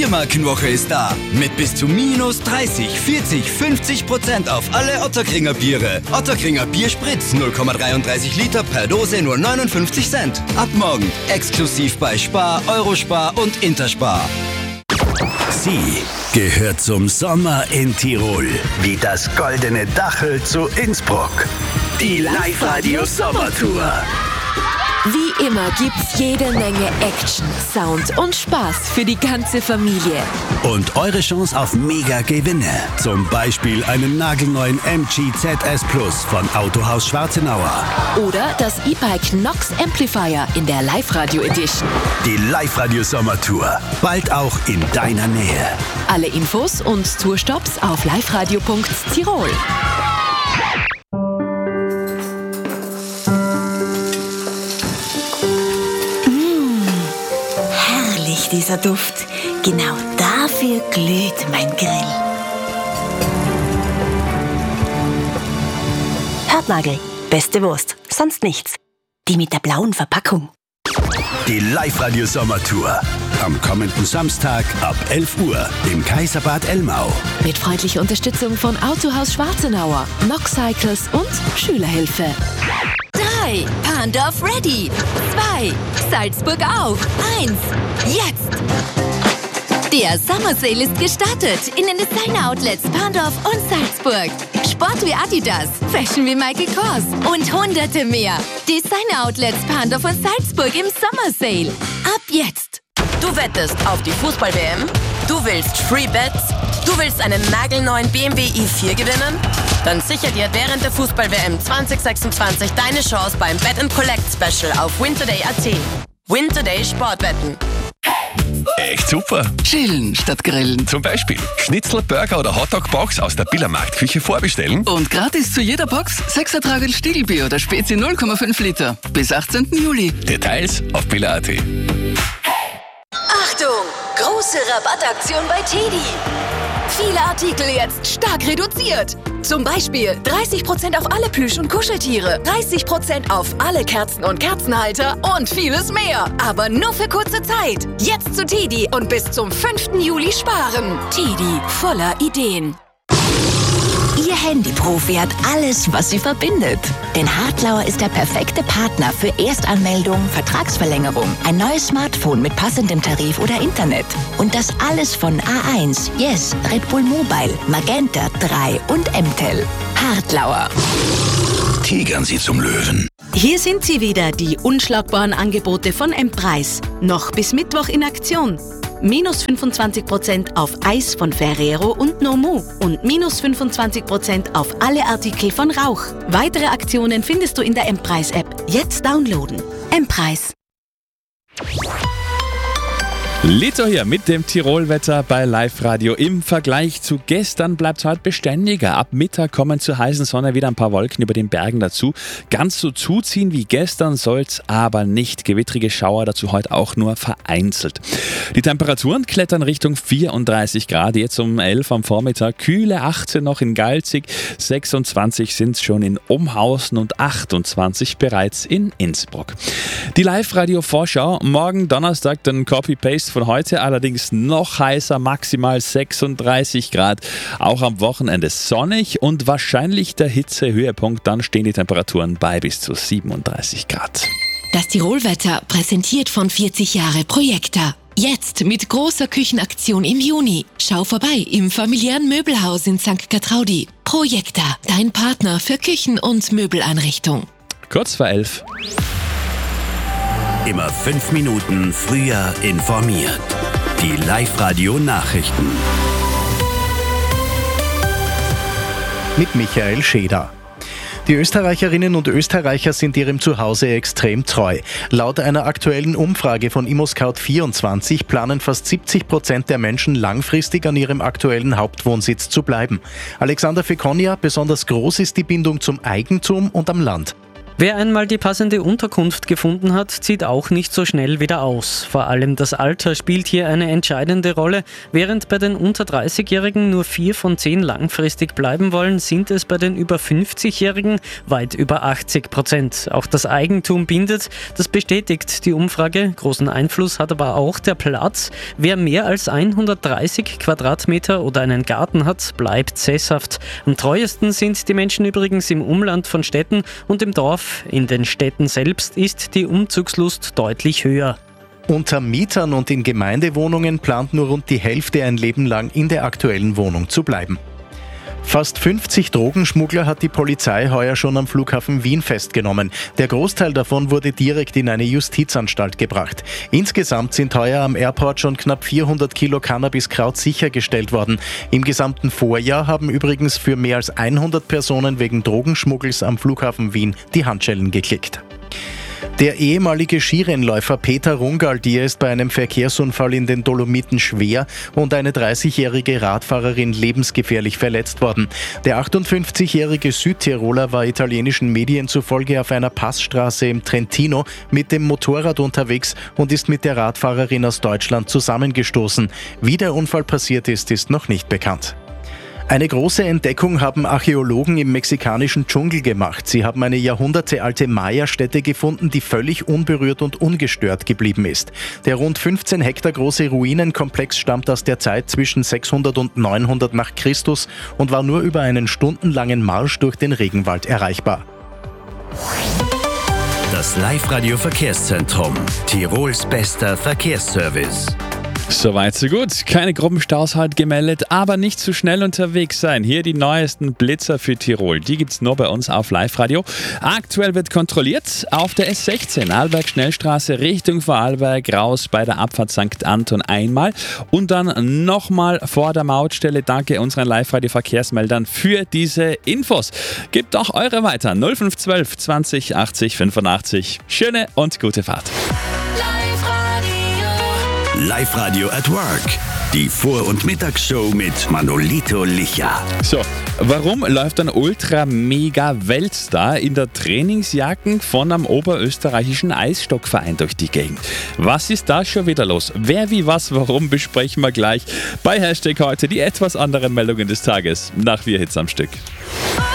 Biermarkenwoche ist da. Mit bis zu minus 30, 40, 50% auf alle Ottakringer Biere. Ottakringer Bierspritz 0,33 Liter per Dose nur 59 Cent. Ab morgen exklusiv bei Spar, Eurospar und Interspar. Sie gehört zum Sommer in Tirol, wie das goldene Dachel zu Innsbruck. Die Live-Radio Sommertour. Wie immer gibt's jede Menge Action, Sound und Spaß für die ganze Familie. Und eure Chance auf Mega-Gewinne. Zum Beispiel einen nagelneuen MG ZS Plus von Autohaus Schwarzenauer. Oder das E-Bike Nox Amplifier in der Live-Radio Edition. Die Live-Radio Sommertour. Bald auch in deiner Nähe. Alle Infos und Tourstops auf liveradio.tirol. Dieser Duft. Genau dafür glüht mein Grill. Hörtnagel. Beste Wurst. Sonst nichts. Die mit der blauen Verpackung. Die Live-Radio Sommertour. Am kommenden Samstag ab 11 Uhr im Kaiserbad Elmau. Mit freundlicher Unterstützung von Autohaus Schwarzenauer, Nox Cycles und Schülerhilfe. 3. Pandorf ready. 2. Salzburg auf. 1. Jetzt! Der Summer Sale ist gestartet in den Designer-Outlets Pandorf und Salzburg. Sport wie Adidas, Fashion wie Michael Kors und hunderte mehr. Designer-Outlets Pandorf und Salzburg im Summer Sale. Ab jetzt! Du wettest auf die Fußball-WM? Du willst Free Bets? Du willst einen nagelneuen BMW i4 gewinnen? Dann sicher dir während der Fußball-WM 2026 deine Chance beim Bet & Collect Special auf wintoday.at. Wintoday Sportwetten. Echt super. Chillen statt grillen. Zum Beispiel Schnitzel, Burger oder Hotdog-Box aus der Biller Marktküche vorbestellen. Und gratis zu jeder Box 6er Tragel Stiegelbier oder Spezi 0,5 Liter. Bis 18. Juli. Details auf biller.at. Achtung! Große Rabattaktion bei TEDi. Viele Artikel jetzt stark reduziert. Zum Beispiel 30% auf alle Plüsch- und Kuscheltiere, 30% auf alle Kerzen und Kerzenhalter und vieles mehr. Aber nur für kurze Zeit. Jetzt zu TEDi und bis zum 5. Juli sparen. TEDi, voller Ideen. Ihr Handyprofi hat alles, was sie verbindet. Denn Hartlauer ist der perfekte Partner für Erstanmeldung, Vertragsverlängerung, ein neues Smartphone mit passendem Tarif oder Internet. Und das alles von A1, Yes, Red Bull Mobile, Magenta 3 und MTEL. Hartlauer. Tigern Sie zum Löwen. Hier sind sie wieder, die unschlagbaren Angebote von M-Preis. Noch bis Mittwoch in Aktion. Minus 25% auf Eis von Ferrero und Nomu und minus 25% auf alle Artikel von Rauch. Weitere Aktionen findest du in der M-Preis-App. Jetzt downloaden. M-Preis. Lito hier mit dem Tirolwetter bei Live Radio. Im Vergleich zu gestern bleibt es heute beständiger. Ab Mittag kommen zur heißen Sonne wieder ein paar Wolken über den Bergen dazu. Ganz so zuziehen wie gestern soll's aber nicht. Gewittrige Schauer dazu heute auch nur vereinzelt. Die Temperaturen klettern Richtung 34 Grad. Jetzt um 11 am Vormittag. Kühle 18 noch in Galzig. 26 sind es schon in Umhausen und 28 bereits in Innsbruck. Die Live Radio Vorschau. Morgen Donnerstag dann Copy-Paste von heute, allerdings noch heißer, maximal 36 Grad. Auch am Wochenende sonnig und wahrscheinlich der Hitzehöhepunkt. Dann stehen die Temperaturen bei bis zu 37 Grad. Das Tirolwetter präsentiert von 40 Jahre Projekta. Jetzt mit großer Küchenaktion im Juni. Schau vorbei im familiären Möbelhaus in St. Gertraudi. Projekta, dein Partner für Küchen- und Möbeleinrichtung. Kurz vor 11. Immer 5 Minuten früher informiert. Die Live-Radio-Nachrichten. Mit Michael Scheder. Die Österreicherinnen und Österreicher sind ihrem Zuhause extrem treu. Laut einer aktuellen Umfrage von ImmoScout24 planen fast 70% der Menschen langfristig an ihrem aktuellen Hauptwohnsitz zu bleiben. Alexander Fekonia, besonders groß ist die Bindung zum Eigentum und am Land. Wer einmal die passende Unterkunft gefunden hat, zieht auch nicht so schnell wieder aus. Vor allem das Alter spielt hier eine entscheidende Rolle. Während bei den unter 30-Jährigen nur 4 von 10 langfristig bleiben wollen, sind es bei den über 50-Jährigen weit über 80%. Auch das Eigentum bindet, das bestätigt die Umfrage. Großen Einfluss hat aber auch der Platz. Wer mehr als 130 Quadratmeter oder einen Garten hat, bleibt sesshaft. Am treuesten sind die Menschen übrigens im Umland von Städten und im Dorf. In den Städten selbst ist die Umzugslust deutlich höher. Unter Mietern und in Gemeindewohnungen plant nur rund die Hälfte ein Leben lang in der aktuellen Wohnung zu bleiben. Fast 50 Drogenschmuggler hat die Polizei heuer schon am Flughafen Wien festgenommen. Der Großteil davon wurde direkt in eine Justizanstalt gebracht. Insgesamt sind heuer am Airport schon knapp 400 Kilo Cannabiskraut sichergestellt worden. Im gesamten Vorjahr haben übrigens für mehr als 100 Personen wegen Drogenschmuggels am Flughafen Wien die Handschellen geklickt. Der ehemalige Skirennläufer Peter Rungaldier ist bei einem Verkehrsunfall in den Dolomiten schwer und eine 30-jährige Radfahrerin lebensgefährlich verletzt worden. Der 58-jährige Südtiroler war italienischen Medien zufolge auf einer Passstraße im Trentino mit dem Motorrad unterwegs und ist mit der Radfahrerin aus Deutschland zusammengestoßen. Wie der Unfall passiert ist, ist noch nicht bekannt. Eine große Entdeckung haben Archäologen im mexikanischen Dschungel gemacht. Sie haben eine jahrhundertealte Maya-Stätte gefunden, die völlig unberührt und ungestört geblieben ist. Der rund 15 Hektar große Ruinenkomplex stammt aus der Zeit zwischen 600 und 900 nach Christus und war nur über einen stundenlangen Marsch durch den Regenwald erreichbar. Das Live-Radio Verkehrszentrum. Tirols bester Verkehrsservice. Soweit so gut. Keine Gruppenstaus halt gemeldet, aber nicht zu schnell unterwegs sein. Hier die neuesten Blitzer für Tirol. Die gibt's nur bei uns auf Live-Radio. Aktuell wird kontrolliert auf der S16 Arlberg-Schnellstraße Richtung Vorarlberg raus bei der Abfahrt St. Anton einmal und dann nochmal vor der Mautstelle. Danke unseren Live-Radio-Verkehrsmeldern für diese Infos. Gebt auch eure weiter. 0512 20 80 85. Schöne und gute Fahrt. Live-Radio at Work. Die Vor- und Mittagsshow mit Manolito Licha. So, warum läuft ein Ultra-Mega-Weltstar in der Trainingsjacken von einem oberösterreichischen Eisstockverein durch die Gegend? Was ist da schon wieder los? Wer, wie, was, warum, besprechen wir gleich bei Hashtag heute die etwas anderen Meldungen des Tages nach 4 Hits am Stück.